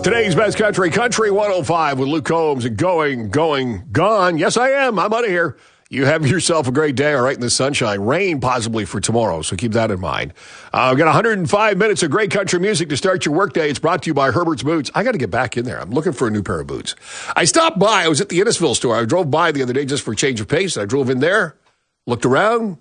Today's Best Country, Country 105 with Luke Combs and going, gone. Yes, I am. I'm out of here. You have yourself a great day, all right, in the sunshine. Rain possibly for tomorrow, so keep that in mind. We've got 105 minutes of great country music to start your workday. It's brought to you by Herbert's Boots. I got to get back in there. I'm looking for a new pair of boots. I stopped by. I was at the Innisfil store. I drove by the other day just for a change of pace. I drove in there, looked around.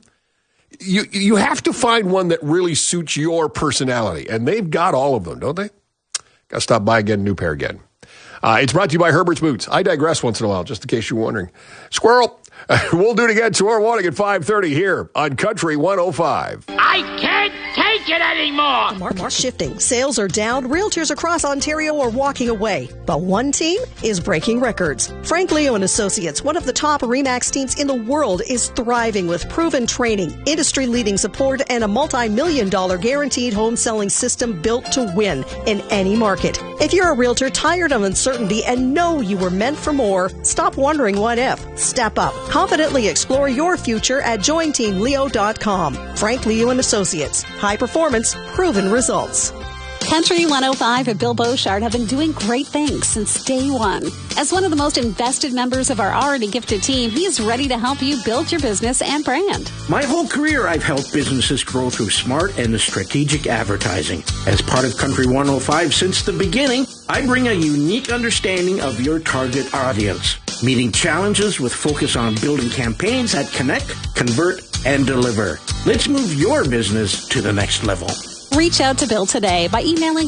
You have to find one that really suits your personality, and they've got all of them, don't they? Got to stop by and get a new pair again. It's brought to you by Herbert's Boots. I digress once in a while, just in case you're wondering. Squirrel, we'll do it again tomorrow morning at 5:30 here on Country 105. I can't take it anymore. The market's shifting. Sales are down. Realtors across Ontario are walking away. But one team is breaking records. Frank Leo and Associates, one of the top RE/MAX teams in the world, is thriving with proven training, industry-leading support, and a multi-million-dollar guaranteed home selling system built to win in any market. If you're a realtor tired of uncertainty and know you were meant for more, stop wondering what if. Step up. Confidently explore your future at jointeamleo.com. Frank Leo and Associates. High performance, proven results. Country 105 and Bill Beauchard have been doing great things since day one. As one of the most invested members of our already gifted team, he is ready to help you build your business and brand. My whole career, I've helped businesses grow through smart and strategic advertising. As part of Country 105 since the beginning, I bring a unique understanding of your target audience, meeting challenges with focus on building campaigns that connect, convert, and deliver. Let's move your business to the next level. Reach out to Bill today by emailing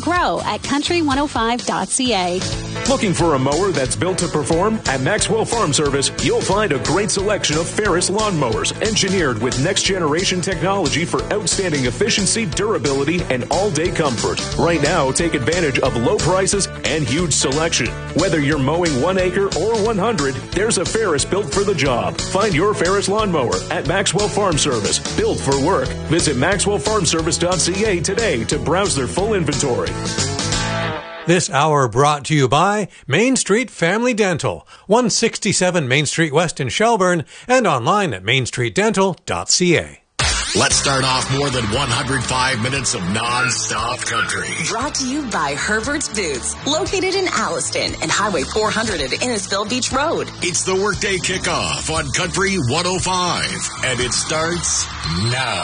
grow@country105.ca. Looking for a mower that's built to perform? At Maxwell Farm Service, you'll find a great selection of Ferris lawn mowers engineered with next-generation technology for outstanding efficiency, durability, and all-day comfort. Right now, take advantage of low prices and huge selection. Whether you're mowing 1 acre or 100, there's a Ferris built for the job. Find your Ferris lawnmower at Maxwell Farm Service. Built for work. Visit maxwellfarmservice.ca today to browse their full inventory. This hour brought to you by Main Street Family Dental, 167 Main Street West in Shelburne, and online at mainstreetdental.ca. Let's start off more than 105 minutes of non-stop country. Brought to you by Herbert's Boots, located in Alliston and Highway 400 at Innisfil Beach Road. It's the workday kickoff on Country 105, and it starts now.